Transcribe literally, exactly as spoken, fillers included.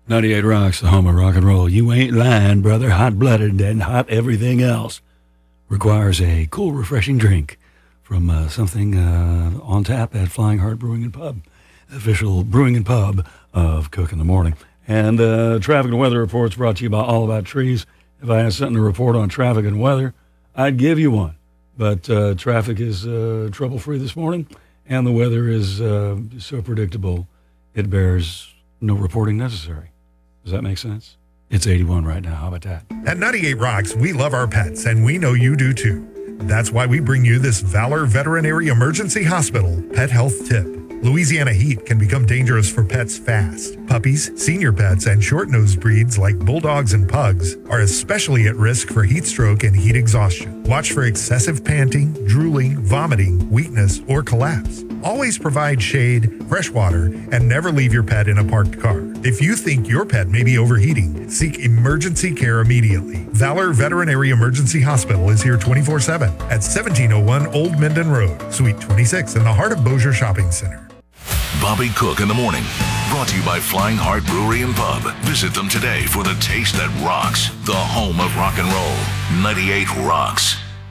ninety-eight Rocks, the home of rock and roll. You ain't lying, brother. Hot-blooded and hot everything else. Requires a cool, refreshing drink from uh, something uh, on tap at Flying Heart Brewing and Pub, official brewing and pub of Cook in the Morning. And uh, traffic and weather reports brought to you by All About Trees. If I had something to report on traffic and weather, I'd give you one. But uh, traffic is uh, trouble-free this morning, and the weather is uh, so predictable, it bears no reporting necessary. Does that make sense? It's eighty-one right now. How about that? At ninety-eight Rocks, we love our pets, and we know you do too. That's why we bring you this Valor Veterinary Emergency Hospital Pet Health Tip. Louisiana heat can become dangerous for pets fast. Puppies, senior pets, and short-nosed breeds like bulldogs and pugs are especially at risk for heat stroke and heat exhaustion. Watch for excessive panting, drooling, vomiting, weakness, or collapse. Always provide shade, fresh water, and never leave your pet in a parked car. If you think your pet may be overheating, seek emergency care immediately. Valor Veterinary Emergency Hospital is here twenty-four seven at seventeen oh one Old Minden Road, Suite twenty-six in the heart of Bossier Shopping Center. Bobby Cook in the Morning, brought to you by Flying Heart Brewery and Pub. Visit them today for the taste that rocks, the home of rock and roll. ninety-eight Rocks.